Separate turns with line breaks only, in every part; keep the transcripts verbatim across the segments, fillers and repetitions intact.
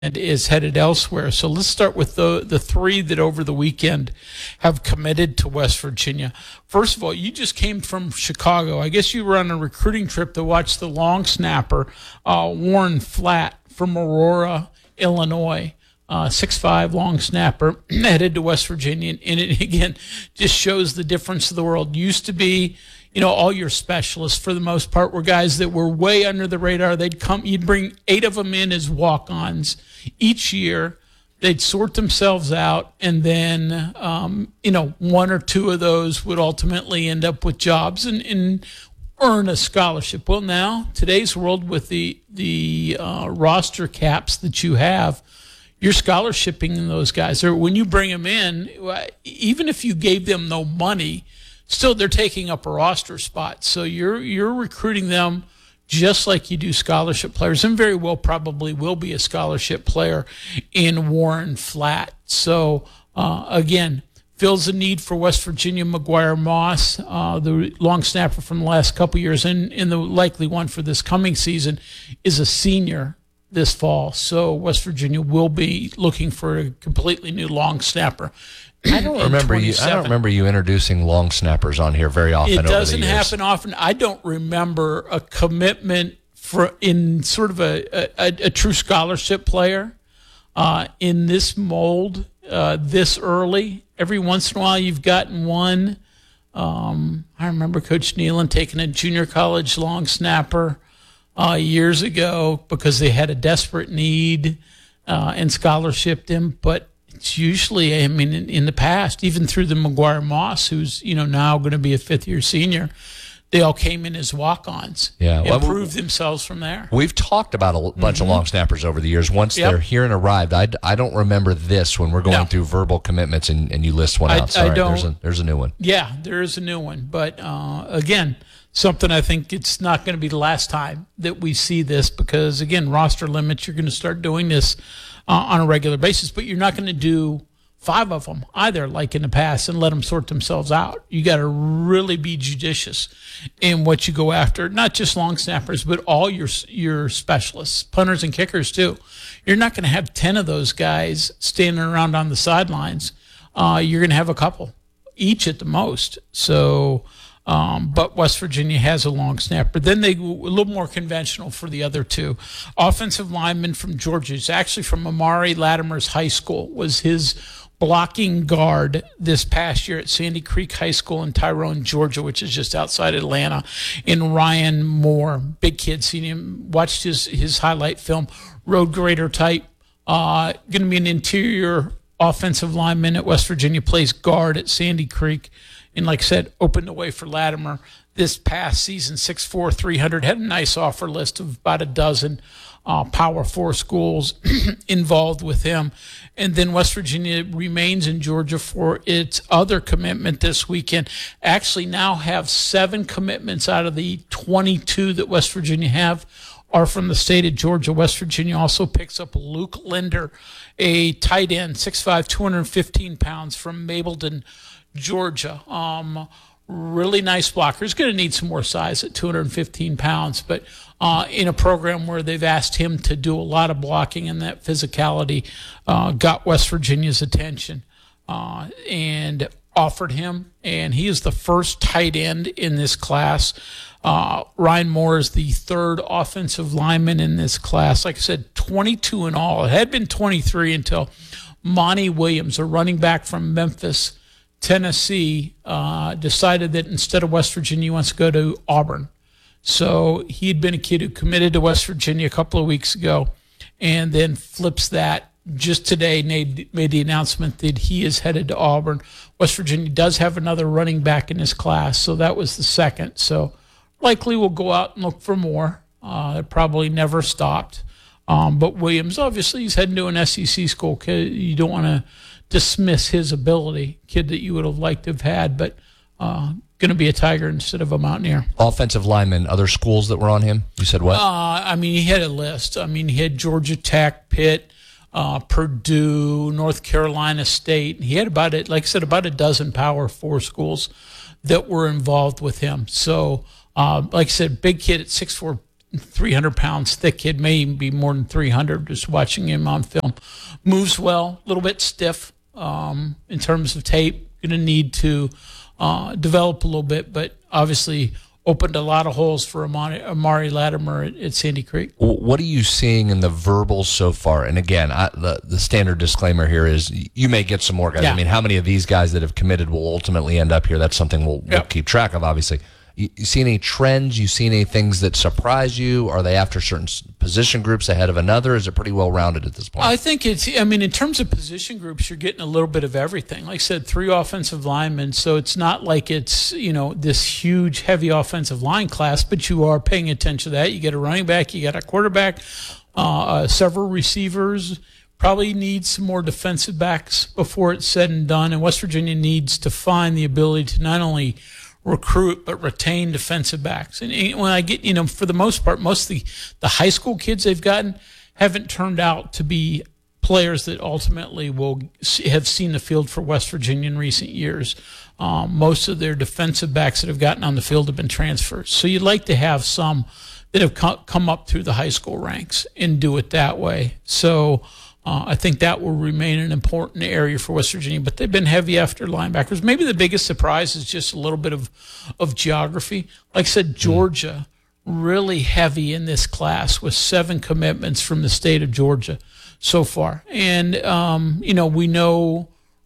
is headed elsewhere. So let's start with the the three that over the weekend have committed to West Virginia. First of all, you just came from Chicago. I guess you were on a recruiting trip to watch the long snapper, uh, Warren Flatt from Aurora, Illinois. Uh, six five long snapper headed to West Virginia. And it, again, just shows the difference of the world. Used to be, you know, all your specialists, for the most part, were guys that were way under the radar. They'd come, you'd bring eight of them in as walk-ons each year. They'd sort themselves out, and then, um, you know, one or two of those would ultimately end up with jobs and, and earn a scholarship. Well, now, today's world, with the, the uh, roster caps that you have, you're scholarshiping those guys. Or when you bring them in, even if you gave them no money, still they're taking up a roster spot. So you're you're recruiting them just like you do scholarship players, and very well probably will be a scholarship player in Warren Flatt. So uh, again, fills a need for West Virginia. McGuire Moss, uh, the long snapper from the last couple of years, and, and the likely one for this coming season, is a senior this fall. So West Virginia will be looking for a completely new long snapper.
I don't remember you. I don't remember you introducing long snappers on here very often.
It doesn't
over the years.
happen often. I don't remember a commitment for in sort of a a, a true scholarship player uh, in this mold uh, this early. Every once in a while, you've gotten one. Um, I remember Coach Nealon taking a junior college long snapper Uh, years ago because they had a desperate need uh, and scholarshiped him. But it's usually, I mean, in, in the past, even through the McGuire Moss, who's, you know, now going to be a fifth-year senior, they all came in as walk-ons
yeah,
and
well,
proved themselves from there.
We've talked about a bunch mm-hmm. of long snappers over the years. Once
yep.
they're here and arrived, I, I don't remember this when we're going no. through verbal commitments and, and you list one
I,
out. Sorry,
I don't,
there's a, there's a new one.
Yeah, there is a new one. But, uh, again, something I think it's not going to be the last time that we see this because, again, roster limits, you're going to start doing this uh, on a regular basis, but you're not going to do five of them either like in the past and let them sort themselves out. You got to really be judicious in what you go after, not just long snappers, but all your your specialists, punters and kickers too. You're not going to have ten of those guys standing around on the sidelines. Uh, you're going to have a couple, each at the most. So... Um, but West Virginia has a long snapper. Then they a little more conventional for the other two. Offensive lineman from Georgia. It's actually from Amari Latimer's high school. Was his blocking guard this past year at Sandy Creek High School in Tyrone, Georgia, which is just outside Atlanta. In Ryan Moore, big kid. Seen him, watched his his highlight film. Road grader type. Uh, going to be an interior offensive lineman at West Virginia. Plays guard at Sandy Creek. And like I said, opened the way for Latimer this past season, six foot four, three hundred, had a nice offer list of about a dozen uh, Power Four schools involved with him. And then West Virginia remains in Georgia for its other commitment this weekend. Actually now have seven commitments out of the twenty-two that West Virginia have are from the state of Georgia. West Virginia also picks up Luke Linder, a tight end, six five, two hundred fifteen pounds from Mableton, Georgia. Um, really nice blocker. He's going to need some more size at two hundred fifteen pounds, but uh, in a program where they've asked him to do a lot of blocking, and that physicality uh, got West Virginia's attention uh, and offered him, and he is the first tight end in this class. Uh, Ryan Moore is the third offensive lineman in this class. Like I said, twenty-two in all. It had been twenty-three until Monty Williams, a running back from Memphis, Tennessee, uh, decided that instead of West Virginia, he wants to go to Auburn. So he had been a kid who committed to West Virginia a couple of weeks ago and then flips that just today, made, made the announcement that he is headed to Auburn. West Virginia does have another running back in his class, so that was the second. So likely we'll go out and look for more. Uh, it probably never stopped. Um, but Williams, obviously, he's heading to an S E C school. You don't want to dismiss his ability, kid that you would have liked to have had, but uh, going to be a Tiger instead of a Mountaineer.
Offensive lineman, other schools that were on him? You said what?
Uh, I mean, he had a list. I mean, he had Georgia Tech, Pitt, uh, Purdue, North Carolina State. He had about it, like I said, about a dozen Power Four schools that were involved with him. So, uh, like I said, big kid at six foot four, three hundred pounds thick kid, may even be more than three hundred just watching him on film. Moves well, a little bit stiff um, in terms of tape. Going to need to uh, develop a little bit, but obviously opened a lot of holes for Amari, Amari Latimer at, at Sandy Creek.
What are you seeing in the verbals so far? And again, I, the, the standard disclaimer here is you may get some more guys.
Yeah.
I mean, how many of these guys that have committed will ultimately end up here? That's something we'll, we'll
Yep.
keep track of, obviously. You, you see any trends? You see any things that surprise you? Are they after certain s- position groups ahead of another? Is it pretty well rounded at this point?
I think it's, I mean, in terms of position groups, you're getting a little bit of everything. Like I said, three offensive linemen, so it's not like it's, you know, this huge, heavy offensive line class, but you are paying attention to that. You get a running back, you got a quarterback, uh, uh, several receivers. Probably needs some more defensive backs before it's said and done, and West Virginia needs to find the ability to not only recruit but retain defensive backs. And when I get, you know, for the most part, most of the, the high school kids they've gotten haven't turned out to be players that ultimately will see, have seen the field for West Virginia in recent years. Um, most of their defensive backs that have gotten on the field have been transfers. So you'd like to have some that have co- come up through the high school ranks and do it that way. So Uh, I think that will remain an important area for West Virginia, but they've been heavy after linebackers. Maybe the biggest surprise is just a little bit of, of geography. Like I said, Georgia, really heavy in this class with seven commitments from the state of Georgia so far. And, um, you know, we know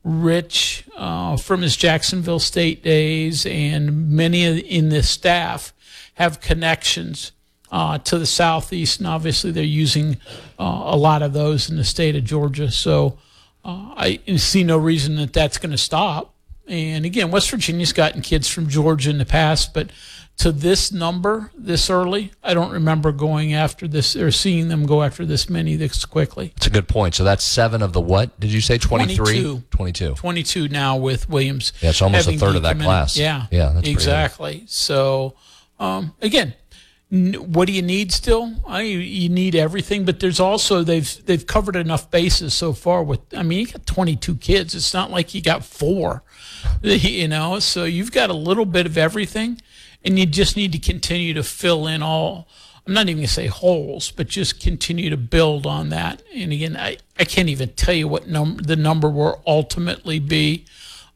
Rich uh, from his Jacksonville State days, and many of- in this staff have connections Uh, to the southeast, and obviously they're using uh, a lot of those in the state of Georgia. So uh, I see no reason that that's going to stop. And again, West Virginia's gotten kids from Georgia in the past, but to this number this early, I don't remember going after this or seeing them go after this many this quickly.
That's a good point. So that's seven of the what? Did you say twenty-three?
twenty-two.
twenty-two.
twenty-two now with Williams.
Yeah, it's almost a
having
third of that
decommitted.
class.
Yeah,
Yeah, that's pretty
exactly. So um, again, N- what do you need still? I, you need everything, but there's also they've they've covered enough bases so far. With I mean, you got twenty-two kids. It's not like you got four, you know. So you've got a little bit of everything, and you just need to continue to fill in all. I'm not even going to say holes, but just continue to build on that. And again, I, I can't even tell you what number the number will ultimately be.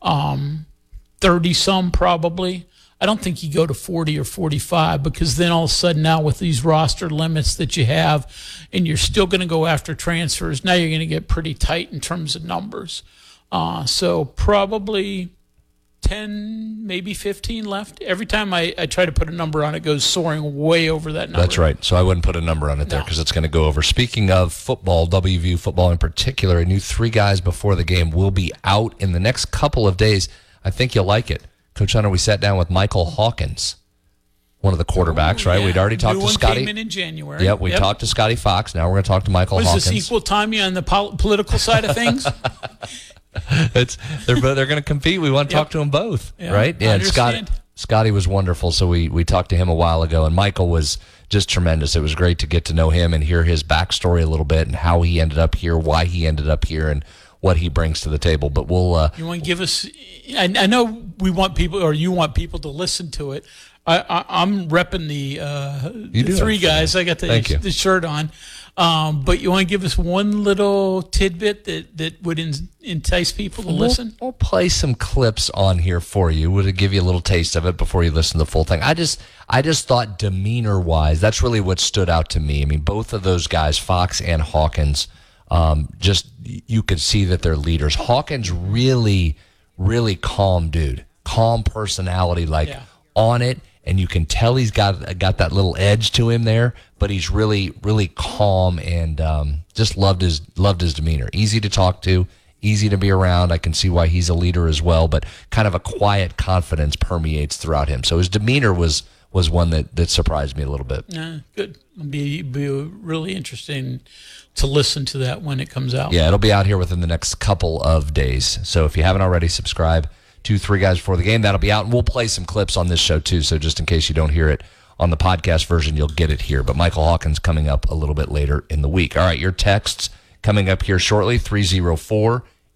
Um, thirty some probably. I don't think you go to forty or forty-five, because then all of a sudden now with these roster limits that you have, and you're still going to go after transfers, now you're going to get pretty tight in terms of numbers. Uh, so probably ten, maybe fifteen left. Every time I, I try to put a number on it, goes soaring way over that number.
That's right. So I wouldn't put a number on it there
No.
because it's going to go over. Speaking of football, W V U football in particular, I knew three guys before the game will be out in the next couple of days. I think you'll like it. Coach Hunter, we sat down with Michael Hawkins, one of the quarterbacks,
Oh,
right?
yeah.
We'd already talked
New
to
one
Scotty.
came in in January.
Yep, we talked to Scotty Fox. Now we're going to talk to Michael
Was
Hawkins.
this equal time you on the pol- political side of things?
it's they're both, they're going to compete. We want to
Yep.
talk to them both,
Yeah,
right?
I
and Scotty
understand.
Scotty was wonderful. So we we talked to him a while ago, and Michael was just tremendous. It was great to get to know him and hear his backstory a little bit and how he ended up here, why he ended up here, and what he brings to the table. But we'll uh,
You want to give us? I, I know we want people, or you want people to listen to it. I, I, I'm repping the, uh, the
do
three
have-
guys. I got the,
Thank you.
the shirt on. Um, but you want to give us one little tidbit that, that would en- entice people to listen?
We'll, we'll play some clips on here for you. We'll give you a little taste of it before you listen to the full thing. I just, I just thought demeanor-wise, that's really what stood out to me. I mean, both of those guys, Fox and Hawkins, um, just you could see that they're leaders. Hawkins really, really calm dude, calm personality, like
Yeah.
on it. And you can tell he's got got that little edge to him there, but he's really, really calm and um, just loved his loved his demeanor. Easy to talk to, easy to be around. I can see why he's a leader as well, but kind of a quiet confidence permeates throughout him. So his demeanor was was one that, that surprised me a little bit.
Yeah, good. It'll be, be really interesting to listen to that when it comes out.
Yeah, it'll be out here within the next couple of days. So if you haven't already, subscribe to Three Guys Before the Game. That'll be out, and we'll play some clips on this show too. So just in case you don't hear it on the podcast version, you'll get it here. But Michael Hawkins coming up a little bit later in the week. All right, your texts coming up here shortly, three oh four,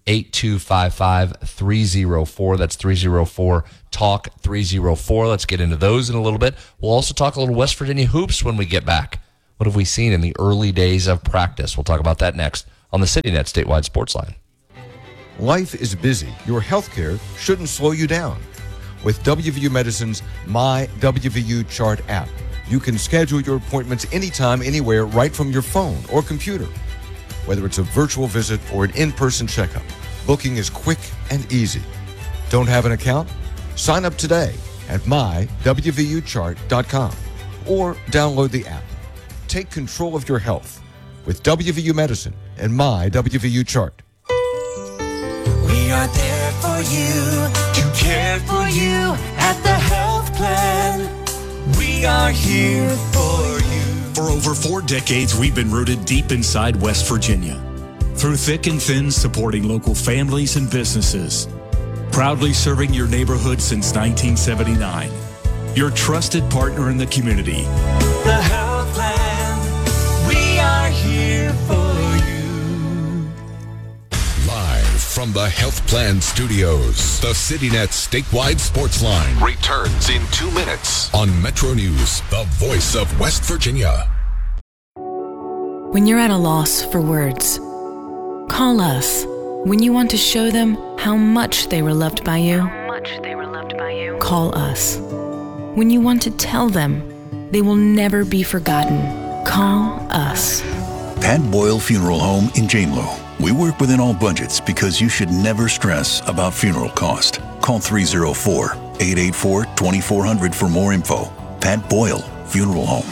eight two five five, three oh four. That's three oh four, talk three oh four. Let's get into those in a little bit. We'll also talk a little West Virginia hoops when we get back. What have we seen in the early days of practice? We'll talk about that next on the CityNet Statewide Sports Line.
Life is busy. Your healthcare shouldn't slow you down. With W V U Medicine's My W V U Chart app, you can schedule your appointments anytime, anywhere, right from your phone or computer. Whether it's a virtual visit or an in-person checkup, booking is quick and easy. Don't have an account? Sign up today at my w v u chart dot com or download the app. Take control of your health with W V U Medicine and My W V U Chart.
We are there for you, to care for you at the health plan. We are here for you.
For over four decades, we've been rooted deep inside West Virginia. Through thick and thin, supporting local families and businesses. Proudly serving your neighborhood since nineteen seventy-nine. Your trusted partner in the community.
The health plan. We are here for you.
Live from the Health Plan Studios, the CityNet Statewide Sports Line returns in two minutes on Metro News, the voice of West Virginia.
When you're at a loss for words, call us. When you want to show them how much they were loved by you, how much they were loved by you, call us. When you want to tell them they will never be forgotten, call us.
Pat Boyle Funeral Home in Janelo. We work within all budgets because you should never stress about funeral cost. Call three oh four, eight eight four, two four zero zero for more info. Pat Boyle Funeral Home.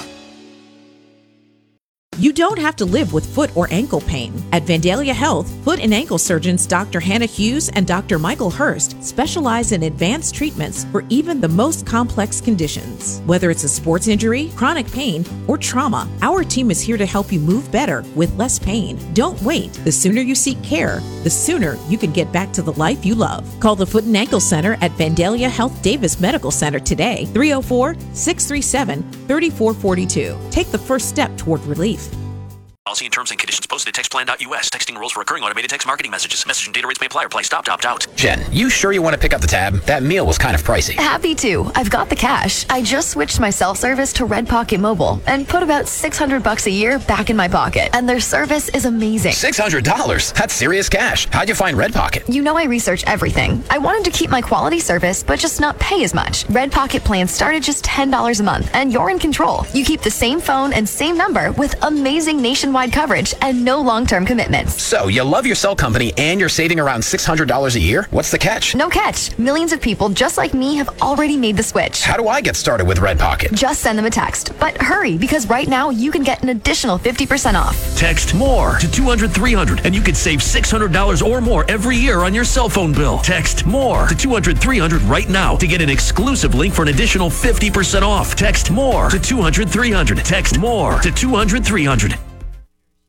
You don't have to live with foot or ankle pain. At Vandalia Health, foot and ankle surgeons Doctor Hannah Hughes and Doctor Michael Hurst specialize in advanced treatments for even the most complex conditions. Whether it's a sports injury, chronic pain, or trauma, our team is here to help you move better with less pain. Don't wait. The sooner you seek care, the sooner you can get back to the life you love. Call the Foot and Ankle Center at Vandalia Health Davis Medical Center today, three oh four, six three seven, three four four two. Take the first step toward relief.
Policy and terms and conditions posted at text plan dot u s. Texting rules for recurring automated text marketing messages. Message and data rates may apply or apply. Stop to opt out.
Jen, you sure you want to pick up the tab? That meal was kind of pricey.
Happy to. I've got the cash. I just switched my self-service to Red Pocket Mobile and put about six hundred bucks a year back in my pocket. And their service is amazing.
six hundred dollars? That's serious cash. How'd you find Red Pocket?
You know I research everything. I wanted to keep my quality service, but just not pay as much. Red Pocket plans start at just ten dollars a month, and you're in control. You keep the same phone and same number with amazing nationwide coverage and no long-term commitments.
So, you love your cell company and you're saving around six hundred dollars a year? What's the catch?
No catch. Millions of people just like me have already made the switch.
How do I get started with Red Pocket?
Just send them a text. But hurry, because right now you can get an additional fifty percent off.
Text MORE to two hundred three hundred and you could save six hundred dollars or more every year on your cell phone bill. Text MORE to two hundred three hundred right now to get an exclusive link for an additional fifty percent off. Text MORE to two hundred three hundred. Text MORE to two hundred three hundred.